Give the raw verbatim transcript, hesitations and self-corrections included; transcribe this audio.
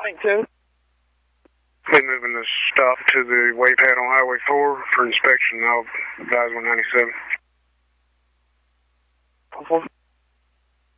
ninety-seven. Been moving the stop to the way pad on Highway four for inspection. I'll advise one ninety-seven. four.